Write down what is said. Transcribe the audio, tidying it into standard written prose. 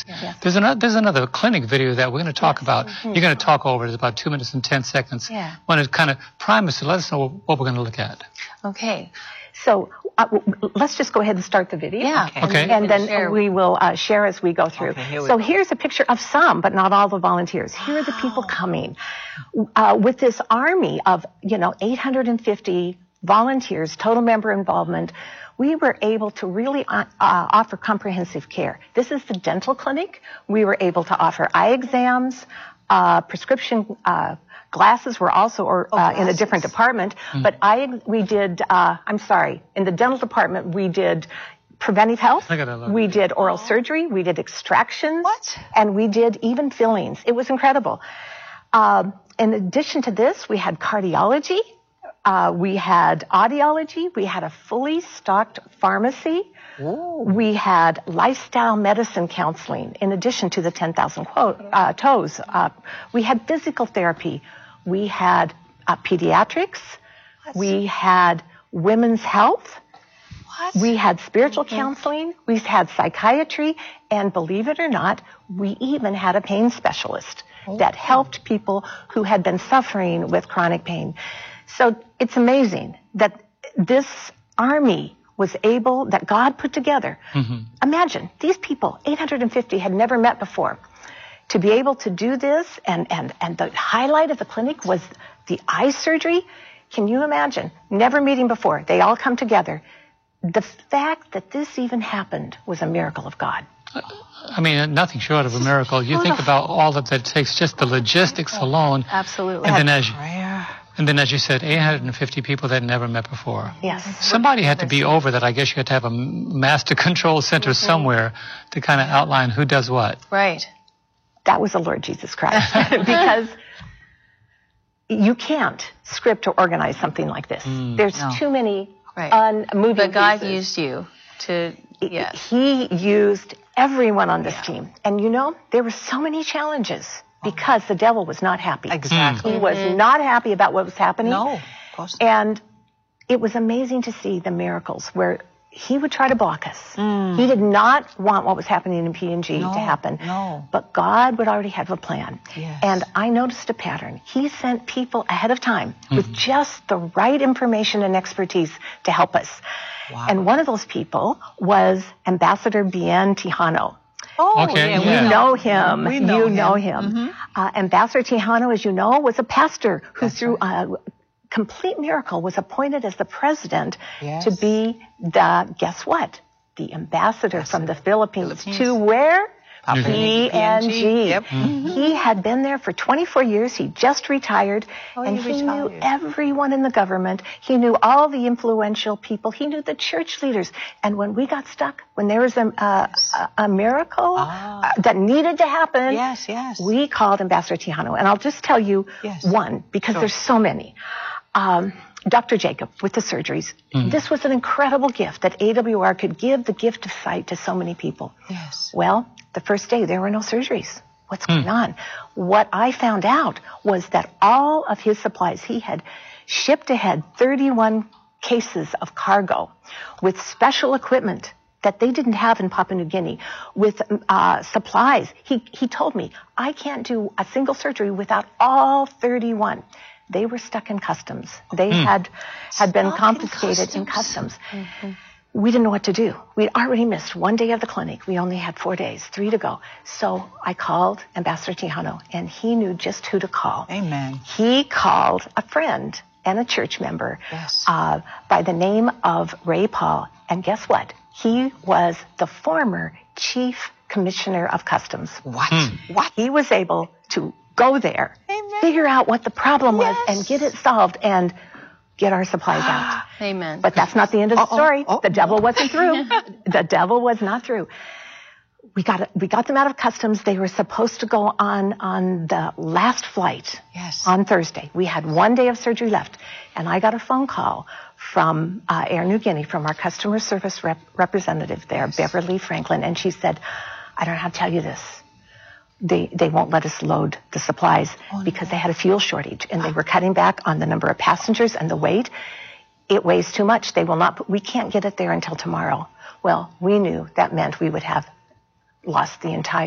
Yeah. There's another clinic video that we're going to talk about. You're going to talk over it. It's about 2 minutes and 10 seconds. Yeah. When it kind of primes us to let us know what we're going to look at. Okay. So let's just go ahead and start the video. Yeah. Okay. And then we will share as we go through. Okay, so here's a picture of some, but not all the volunteers. Here are the people coming with this army of, 850 volunteers, total member involvement. We were able to really offer comprehensive care. This is the dental clinic. We were able to offer eye exams, prescription glasses were also in a different department, but in the dental department, we did preventive health, we did oral surgery, we did extractions, and we did even fillings. It was incredible. In addition to this, we had cardiology, we had audiology, we had a fully stocked pharmacy, we had lifestyle medicine counseling, in addition to the 10,000 toes. We had physical therapy. We had pediatrics. We had women's health. We had spiritual counseling. We had psychiatry. And believe it or not, we even had a pain specialist that helped people who had been suffering with chronic pain. So it's amazing that this army was able, that God put together. Imagine, these people, 850, had never met before. To be able to do this, and the highlight of the clinic was the eye surgery. Can you imagine? Never meeting before. They all come together. The fact that this even happened was a miracle of God. I mean, nothing short of a miracle. You think about all that it takes, just the logistics alone. Absolutely. And then as you said, 850 people that never met before. Yes. Somebody had to be over that. I guess you had to have a master control center somewhere to kind of outline who does what. Right. That was the Lord Jesus Christ. Because you can't script or organize something like this. There's too many moving But God pieces. used you to, He used everyone on this team. And there were so many challenges because the devil was not happy. Exactly. He was not happy about what was happening. No, of course not. And it was amazing to see the miracles where he would try to block us. He did not want what was happening in P&G to happen. No. But God would already have a plan. Yes. And I noticed a pattern. He sent people ahead of time with just the right information and expertise to help us. Wow. And one of those people was Ambassador Bien Tejano. Oh, Okay, yeah, yeah. You know him. We know you know him. Ambassador Tejano, as you know, was a pastor who through a complete miracle was appointed as the president to be guess what? The ambassador from the Philippines to where? P&G. Yep. He had been there for 24 years. He just retired. And he knew everyone in the government. He knew all the influential people. He knew the church leaders. And when we got stuck, when there was a miracle that needed to happen, we called Ambassador Tejano. And I'll just tell you one, because there's so many. Dr. Jacob with the surgeries. This was an incredible gift that AWR could give the gift of sight to so many people. Yes. Well, the first day there were no surgeries. What's going on? What I found out was that all of his supplies, he had shipped ahead 31 cases of cargo with special equipment that they didn't have in Papua New Guinea, with supplies. He told me, I can't do a single surgery without all 31. They were stuck in customs. They had been confiscated in customs. We didn't know what to do. We'd already missed one day of the clinic. We only had 4 days, 3 to go. So I called Ambassador Tejano, and he knew just who to call. Amen. He called a friend and a church member by the name of Ray Paul. And guess what? He was the former chief commissioner of customs. What? He was able to go there, figure out what the problem was, and get it solved, and get our supplies out. Amen. But that's not the end of the story. The devil wasn't through. The devil was not through. We got them out of customs. They were supposed to go on the last flight on Thursday. We had 1 day of surgery left. And I got a phone call from Air Niugini, from our customer service representative there, Beverly Franklin. And she said, I don't know how to tell you this. They won't let us load the supplies because they had a fuel shortage, and they were cutting back on the number of passengers and the weight. It weighs too much. They will not. We can't get it there until tomorrow. Well, we knew that meant we would have lost the entire